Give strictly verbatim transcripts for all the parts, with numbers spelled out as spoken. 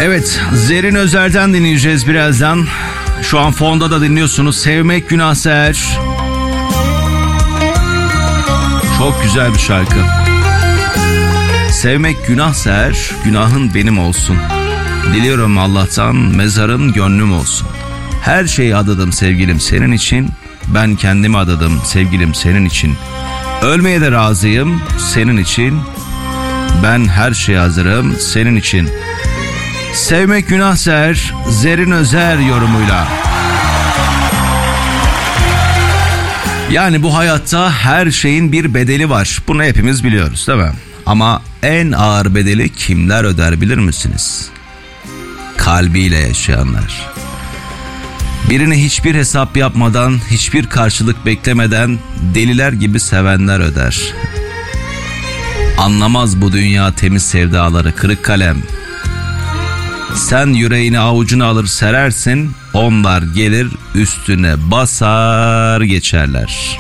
Evet, Zerrin Özer'den dinleyeceğiz birazdan. Şu an fonda da dinliyorsunuz. Sevmek günah seher. Çok güzel bir şarkı. Sevmek günah seher, günahın benim olsun. Diliyorum Allah'tan mezarın gönlüm olsun. Her şeyi adadım sevgilim senin için. Ben kendimi adadım sevgilim senin için. Ölmeye de razıyım senin için. Ben her şeye hazırım senin için. Sevmek günah seher, Zerrin Özer yorumuyla. Yani bu hayatta her şeyin bir bedeli var. Bunu hepimiz biliyoruz değil mi? Ama en ağır bedeli kimler öder bilir misiniz? Kalbiyle yaşayanlar. Birini hiçbir hesap yapmadan, hiçbir karşılık beklemeden deliler gibi sevenler öder. Anlamaz bu dünya temiz sevdaları, kırık kalem. Sen yüreğini avucuna alır serersin, onlar gelir üstüne basar geçerler.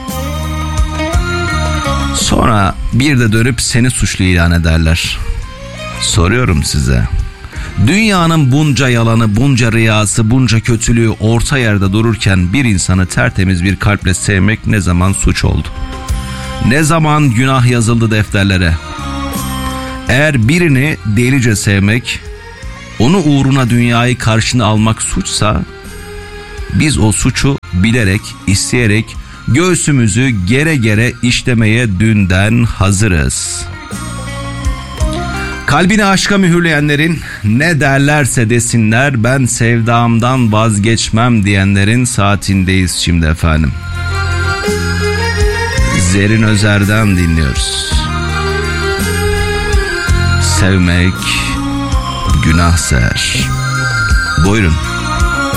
Sonra bir de dönüp seni suçlu ilan ederler. Soruyorum size. Dünyanın bunca yalanı, bunca riyası, bunca kötülüğü orta yerde dururken bir insanı tertemiz bir kalple sevmek ne zaman suç oldu? Ne zaman günah yazıldı defterlere? Eğer birini delice sevmek, onu uğruna dünyayı karşına almak suçsa, biz o suçu bilerek, isteyerek göğsümüzü gere gere işlemeye dünden hazırız. Kalbini aşka mühürleyenlerin, ne derlerse desinler ben sevdamdan vazgeçmem diyenlerin saatindeyiz şimdi efendim. Zerrin Özer'den dinliyoruz. Sevmek günah seher. Buyurun.